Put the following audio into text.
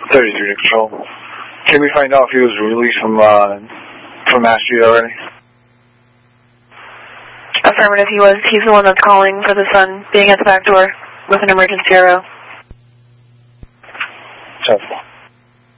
33 to Control. Can we find out if he was released from Mass Street already? Affirmative, he was. He's the one that's calling for the son being at the back door with an emergency arrow. 10-4.